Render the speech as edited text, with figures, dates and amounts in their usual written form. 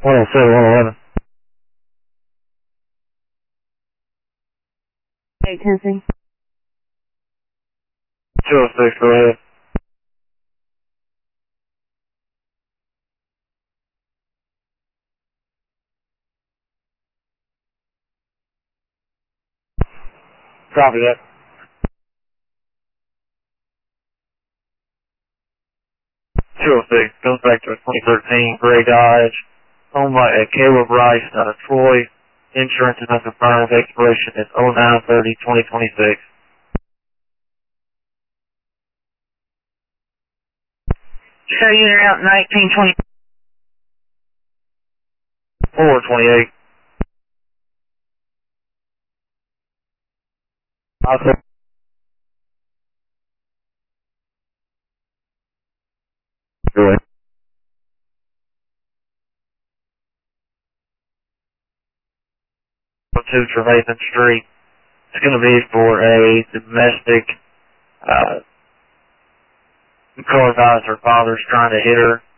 107, 111. Hey, Tennessee. 206, go ahead. Copy that. 206, goes back to a 2013 gray Dodge, owned by a Caleb Rice out of Troy. Insurance is unconfirmed. Expiration is 09/30/2026. Show you they're out 1920. 428. Awesome. Go ahead. 2 Trevathan Street. It's going to be for a domestic car guys. Her father's trying to hit her.